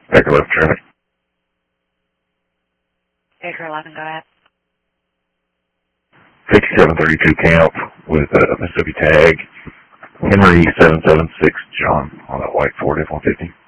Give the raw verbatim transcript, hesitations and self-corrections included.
Baker left traffic. Baker eleven, go ahead. fifty-seven thirty-two camp with a Mississippi tag. Henry seven seven six John on that white Ford F one fifty.